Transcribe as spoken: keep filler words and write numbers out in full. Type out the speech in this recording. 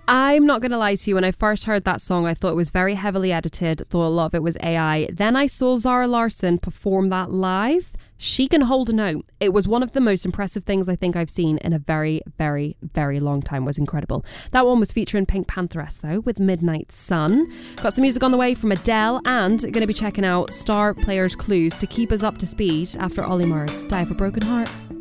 I'm not going to lie to you. When I first heard that song, I thought it was very heavily edited, thought a lot of it was A I. Then I saw Zara Larsson perform that live. She can hold a note. It was one of the most impressive things I think I've seen in a very, very, very long time. It was incredible. That one was featuring Pink Pantheress, though, with Midnight Sun. Got some music on the way from Adele, and going to be checking out Star Players Clues to keep us up to speed after Ollie Murs' Die of a Broken Heart.